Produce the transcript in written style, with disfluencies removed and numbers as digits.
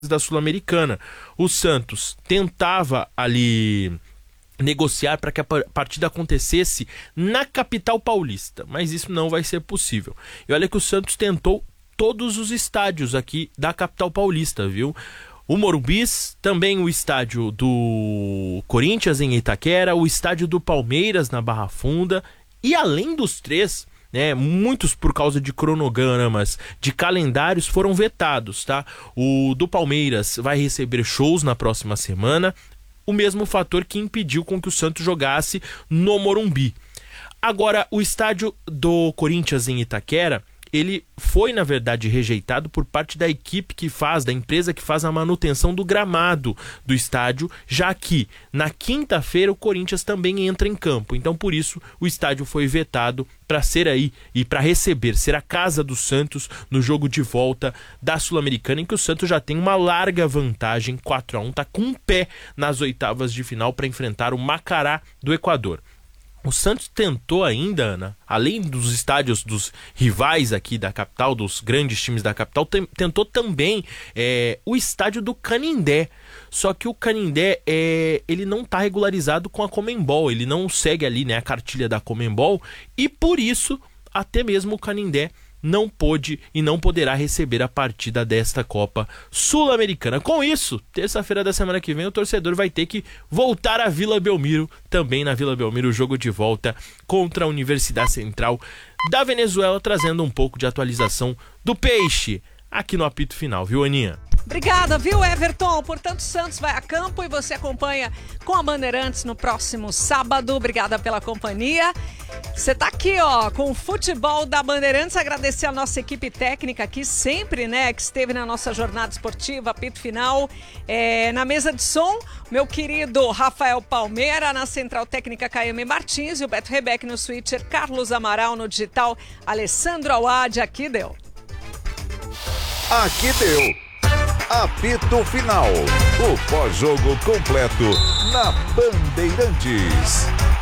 da Sul-Americana. O Santos tentava ali negociar para que a partida acontecesse na capital paulista, mas isso não vai ser possível. E olha que o Santos tentou todos os estádios aqui da capital paulista, viu? O Morumbi, também o estádio do Corinthians em Itaquera, o estádio do Palmeiras na Barra Funda, e além dos três, né, muitos por causa de cronogramas, de calendários foram vetados, tá? O do Palmeiras vai receber shows na próxima semana, o mesmo fator que impediu com que o Santos jogasse no Morumbi. Agora, o estádio do Corinthians em Itaquera, ele foi, na verdade, rejeitado por parte da equipe da empresa que faz a manutenção do gramado do estádio, já que na quinta-feira o Corinthians também entra em campo. Então, por isso, o estádio foi vetado para ser aí e para ser a casa do Santos no jogo de volta da Sul-Americana, em que o Santos já tem uma larga vantagem, 4-1, tá com um pé nas oitavas de final para enfrentar o Macará do Equador. O Santos tentou ainda, Ana, além dos estádios dos rivais aqui da capital, dos grandes times da capital, tentou também o estádio do Canindé. Só que o Canindé, ele não está regularizado com a Conmebol, ele não segue ali, né, a cartilha da Conmebol, e por isso até mesmo o Canindé não pôde e não poderá receber a partida desta Copa Sul-Americana. Com isso, terça-feira da semana que vem, o torcedor vai ter que voltar à Vila Belmiro, também na Vila Belmiro, o jogo de volta contra a Universidade Central da Venezuela, trazendo um pouco de atualização do Peixe aqui no apito final, viu, Aninha? Obrigada, viu, Everton? Portanto, Santos vai a campo e você acompanha com a Bandeirantes no próximo sábado. Obrigada pela companhia. Você tá aqui, ó, com o futebol da Bandeirantes. Agradecer a nossa equipe técnica aqui sempre, né, que esteve na nossa jornada esportiva, apito final. Na mesa de som, meu querido Rafael Palmeira, na central técnica Caiame Martins e o Beto Rebeck no switcher, Carlos Amaral no digital, Alessandro Awad. Aqui deu. Aqui deu. Apito Final. O pós-jogo completo na Bandeirantes.